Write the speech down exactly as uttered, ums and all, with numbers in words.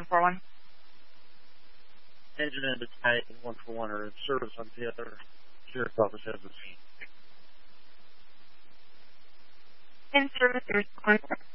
four one. Engine into tank one for one or in service on the other sheriff's office has a scene. In service, there's one.